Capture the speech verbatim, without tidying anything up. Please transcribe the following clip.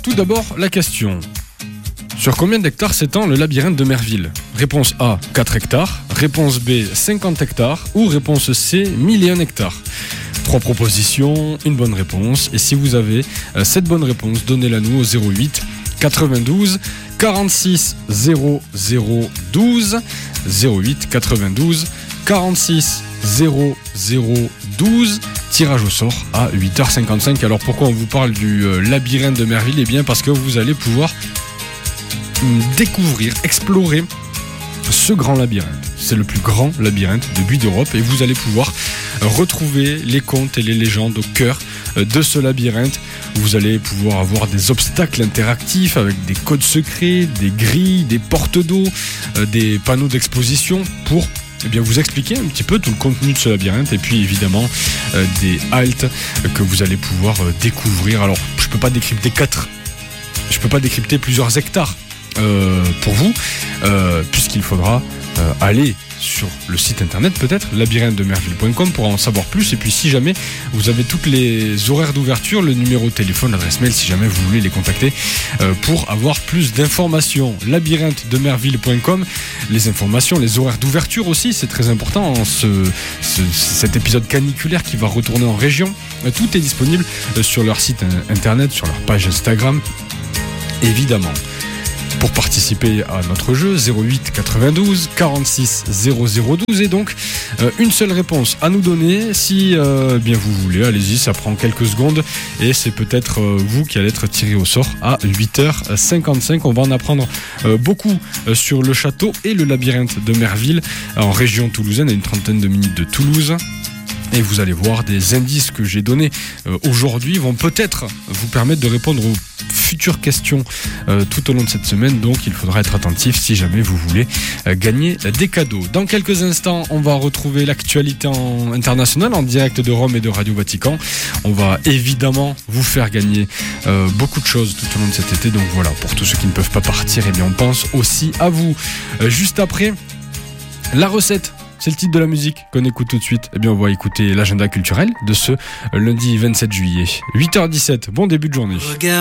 tout d'abord la question. Sur combien d'hectares s'étend le labyrinthe de Merville ? Réponse A, quatre hectares. Réponse B, cinquante hectares. Ou réponse C, mille et un hectares. Trois propositions, une bonne réponse. Et si vous avez euh, cette bonne réponse, donnez-la nous au zéro huit quatre-vingt-douze quarante-six zéro zéro douze. zéro huit quatre-vingt-douze quarante-six zéro zéro douze. Tirage au sort à huit heures cinquante-cinq. Alors pourquoi on vous parle du euh, labyrinthe de Merville ? Eh bien parce que vous allez pouvoir découvrir, explorer ce grand labyrinthe. C'est le plus grand labyrinthe de buis d'Europe et vous allez pouvoir retrouver les contes et les légendes au cœur de ce labyrinthe. Vous allez pouvoir avoir des obstacles interactifs avec des codes secrets, des grilles, des portes d'eau, des panneaux d'exposition pour eh bien, vous expliquer un petit peu tout le contenu de ce labyrinthe et puis évidemment euh, des haltes que vous allez pouvoir euh, découvrir. Alors je peux pas décrypter quatre, je peux pas décrypter plusieurs hectares euh, pour vous euh, puisqu'il faudra euh, aller sur le site internet peut-être labyrinthe de merville point com pour en savoir plus. Et puis si jamais vous avez toutes les horaires d'ouverture, le numéro de téléphone, l'adresse mail si jamais vous voulez les contacter euh, pour avoir plus d'informations. labyrinthe de merville point com, les informations, les horaires d'ouverture aussi, c'est très important en ce, ce, cet épisode caniculaire qui va retourner en région. Euh, tout est disponible euh, sur leur site internet, sur leur page Instagram évidemment. Pour participer à notre jeu, zéro huit quatre-vingt-douze quarante-six zéro zéro douze et donc euh, une seule réponse à nous donner si euh, bien vous voulez, allez-y, ça prend quelques secondes et c'est peut-être euh, vous qui allez être tiré au sort à huit heures cinquante-cinq. On va en apprendre euh, beaucoup euh, sur le château et le labyrinthe de Merville en région toulousaine, à une trentaine de minutes de Toulouse. Et vous allez voir, des indices que j'ai donnés euh, aujourd'hui vont peut-être vous permettre de répondre aux futures questions euh, tout au long de cette semaine. Donc il faudra être attentif si jamais vous voulez euh, gagner des cadeaux. Dans quelques instants, on va retrouver l'actualité en, internationale en direct de Rome et de Radio Vatican. On va évidemment vous faire gagner euh, beaucoup de choses tout au long de cet été. Donc voilà, pour tous ceux qui ne peuvent pas partir, eh bien on pense aussi à vous. Euh, juste après, la recette. C'est le titre de la musique qu'on écoute tout de suite. Eh bien, on va écouter l'agenda culturel de ce lundi vingt-sept juillet. huit heures dix-sept, bon début de journée. Regarde.